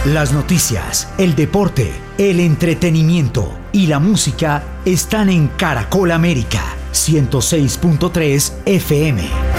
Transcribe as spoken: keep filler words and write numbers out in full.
Las noticias, el deporte, el entretenimiento y la música están en Caracol América ciento seis punto tres F M.